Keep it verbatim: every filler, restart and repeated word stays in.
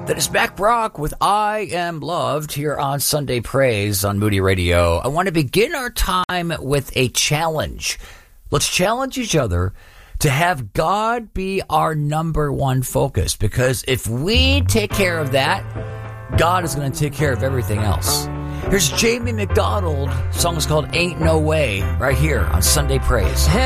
That is Mac Brock with I Am Loved here on Sunday Praise on Moody Radio. I want to begin our time with a challenge. Let's challenge each other to have God be our number one focus, because if we take care of that, God is going to take care of everything else. Here's Jamie McDonald. The song is called Ain't No Way, right here on Sunday Praise.